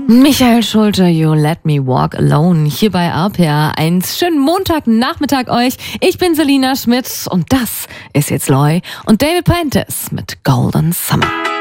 Michael Schulte, You Let Me Walk Alone, hier bei RPR1. Schönen Montagnachmittag euch. Ich bin Selina Schmidt und das ist jetzt Loy und David Prentice mit Golden Summer.